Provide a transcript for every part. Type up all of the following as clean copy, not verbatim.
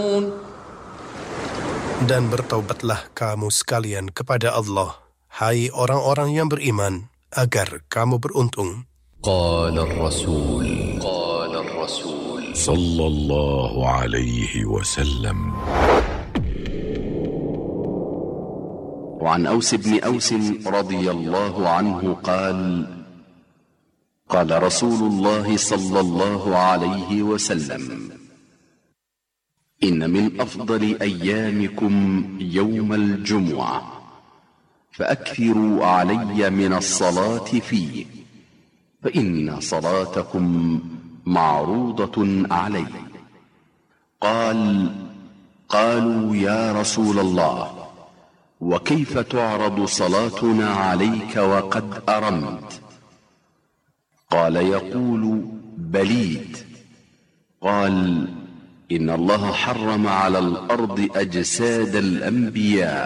Dan bertaubatlah kamu sekalian kepada Allah, hai orang-orang yang beriman, agar kamu beruntung. Qala ar-rasul sallallahu alaihi wasallam. وعن أوس بن أوس رضي الله عنه قال قال رسول الله صلى الله عليه وسلم إن من أفضل أيامكم يوم الجمعة فأكثروا علي من الصلاة فيه فإن صلاتكم معروضة علي. قالوا يا رسول الله وكيف تعرض صلاتنا عليك وقد أرمت؟ قال يقول بليد. قال إن الله حرم على الأرض أجساد الأنبياء.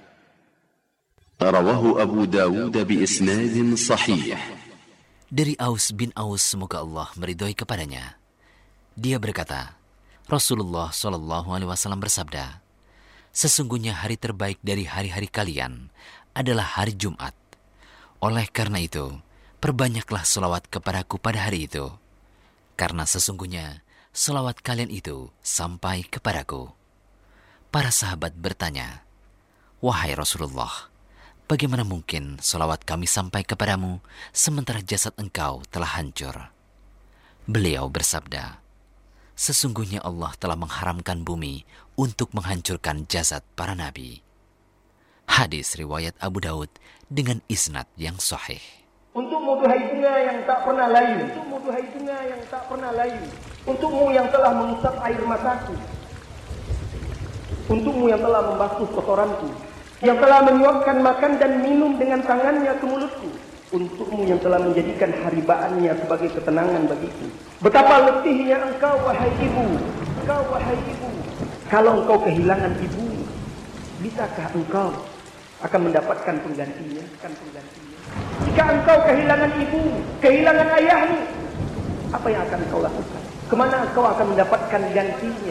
رواه أبو داود بإسناد صحيح. Dari Aus bin Aus, semoga Allah meridhoi kepadanya. Dia berkata, Rasulullah SAW bersabda, sesungguhnya hari terbaik dari hari-hari kalian adalah hari Jumat. Oleh karena itu, perbanyaklah selawat kepadaku pada hari itu, karena sesungguhnya selawat kalian itu sampai kepadaku. Para sahabat bertanya, wahai Rasulullah, bagaimana mungkin selawat kami sampai kepadamu sementara jasad engkau telah hancur? Beliau bersabda, sesungguhnya Allah telah mengharamkan bumi untuk menghancurkan jasad para nabi. Hadis riwayat Abu Daud dengan isnad yang sahih. Untukmu duhai bunga yang tak pernah layu, untukmu duhai bunga yang tak pernah layu, untukmu yang telah mengusap air mataku, untukmu yang telah membasuh kotoranku, yang telah menyuapkan makan dan minum dengan tangannya ke mulutku, untukmu yang telah menjadikan haribaannya sebagai ketenangan bagiku. Betapa letihnya engkau wahai ibu, kalau engkau kehilangan ibu, bisakah engkau akan mendapatkan penggantinya? Jika engkau kehilangan ibu, kehilangan ayahmu, apa yang akan engkau lakukan? Kemana engkau akan mendapatkan gantinya?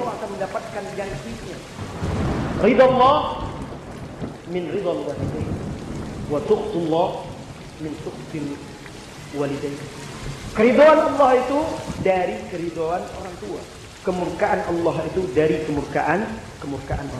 Ridha Allah min ridha walidain, wa sukhullah min sukhil walidain. Keridhaan Allah itu dari keridhaan orang tua. Kemurkaan Allah itu dari kemurkaan orang